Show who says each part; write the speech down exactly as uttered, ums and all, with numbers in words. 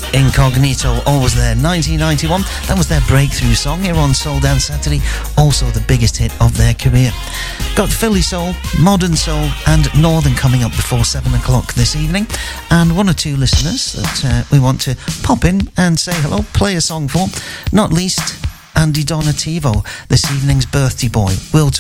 Speaker 1: Incognito, Always There, nineteen ninety-one. That was their breakthrough song here on Soul Dance Saturday, also the biggest hit of their career. Got Philly Soul, Modern Soul and Northern coming up before seven o'clock this evening, and one or two listeners that uh, we want to pop in and say hello, play a song for, not least Andy Donativo, this evening's birthday boy. We'll talk